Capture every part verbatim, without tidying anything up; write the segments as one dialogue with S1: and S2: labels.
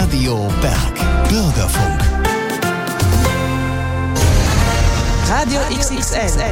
S1: Radio Berg. Bürgerfunk.
S2: Radio X X L.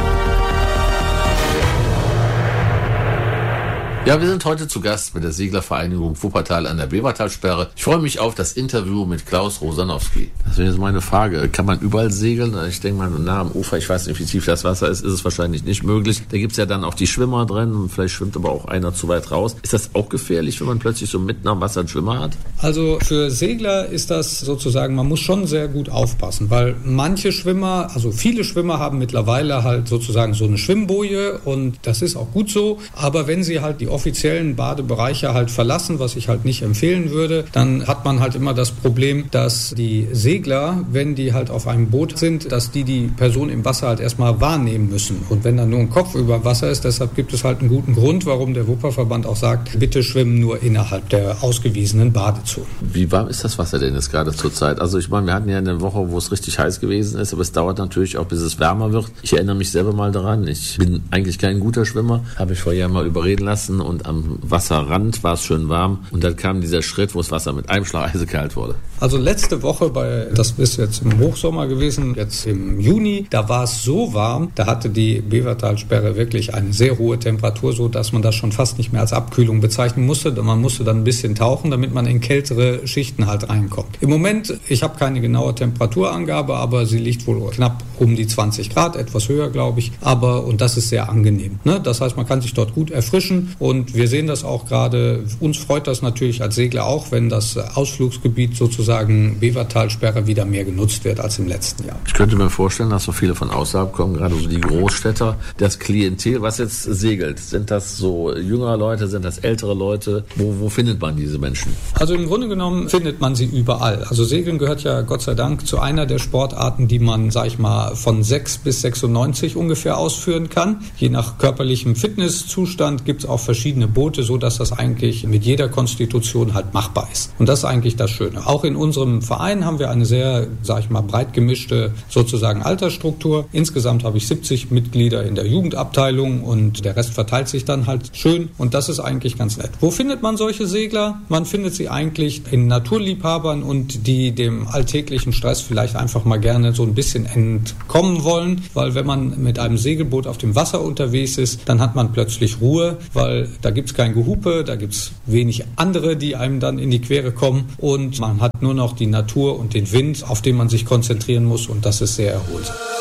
S3: Ja, wir sind heute zu Gast mit der Seglervereinigung Wuppertal an der Bevertalsperre. Ich freue mich auf das Interview mit Klaus Rosanowski. Das wäre jetzt meine Frage. Kann man überall segeln? Ich denke mal, nah am Ufer, ich weiß nicht, wie tief das Wasser ist, ist es wahrscheinlich nicht möglich. Da gibt es ja dann auch die Schwimmer drin und vielleicht schwimmt aber auch einer zu weit raus. Ist das auch gefährlich, wenn man plötzlich so mitten am Wasser einen Schwimmer hat?
S4: Also für Segler ist das sozusagen, man muss schon sehr gut aufpassen, weil manche Schwimmer, also viele Schwimmer haben mittlerweile halt sozusagen so eine Schwimmboje und das ist auch gut so. Aber wenn sie halt die offiziellen Badebereiche halt verlassen, was ich halt nicht empfehlen würde, dann hat man halt immer das Problem, dass die Segler, wenn die halt auf einem Boot sind, dass die die Person im Wasser halt erstmal wahrnehmen müssen. Und wenn dann nur ein Kopf über Wasser ist, deshalb gibt es halt einen guten Grund, warum der Wupperverband auch sagt, bitte schwimmen nur innerhalb der ausgewiesenen Badezonen.
S3: Wie warm ist das Wasser denn jetzt gerade zur Zeit? Also ich meine, wir hatten ja eine Woche, wo es richtig heiß gewesen ist, aber es dauert natürlich auch, bis es wärmer wird. Ich erinnere mich selber mal daran, ich bin eigentlich kein guter Schwimmer, habe ich vorher mal überreden lassen und am Wasserrand war es schön warm und dann kam dieser Schritt, wo das Wasser mit einem Schlag eisekalt wurde.
S4: Also letzte Woche, bei, das ist jetzt im Hochsommer gewesen, jetzt im Juni, da war es so warm, da hatte die Bevertalsperre wirklich eine sehr hohe Temperatur, so dass man das schon fast nicht mehr als Abkühlung bezeichnen musste. Man musste dann ein bisschen tauchen, damit man in kältere Schichten halt reinkommt. Im Moment, ich habe keine genaue Temperaturangabe, aber sie liegt wohl knapp um die zwanzig Grad, etwas höher, glaube ich. Aber, und das ist sehr angenehm. Ne? Das heißt, man kann sich dort gut erfrischen und wir sehen das auch gerade. Uns freut das natürlich als Segler auch, wenn das Ausflugsgebiet sozusagen Bevertalsperre wieder mehr genutzt wird als im letzten Jahr.
S3: Ich könnte mir vorstellen, dass so viele von außerhalb kommen, gerade so die Großstädter. Das Klientel, was jetzt segelt, sind das so jüngere Leute, sind das ältere Leute? Wo, wo findet man diese Menschen?
S4: Also im Grunde genommen findet man sie überall. Also Segeln gehört ja Gott sei Dank zu einer der Sportarten, die man, sag ich mal, von sechs bis sechsundneunzig ungefähr ausführen kann. Je nach körperlichem Fitnesszustand gibt es auch verschiedene Boote, so dass das eigentlich mit jeder Konstitution halt machbar ist. Und das ist eigentlich das Schöne. Auch in unserem Verein haben wir eine sehr, sag ich mal, breit gemischte sozusagen Altersstruktur. Insgesamt habe ich siebzig Mitglieder in der Jugendabteilung und der Rest verteilt sich dann halt schön und das ist eigentlich ganz nett. Wo findet man solche Segler? Man findet sie eigentlich in Naturliebhabern und die dem alltäglichen Stress vielleicht einfach mal gerne so ein bisschen entkommen wollen, weil wenn man mit einem Segelboot auf dem Wasser unterwegs ist, dann hat man plötzlich Ruhe, weil da gibt es kein Gehupe, da gibt es wenig andere, die einem dann in die Quere kommen und man hat nur noch die Natur und den Wind, auf den man sich konzentrieren muss und das ist sehr erholsam.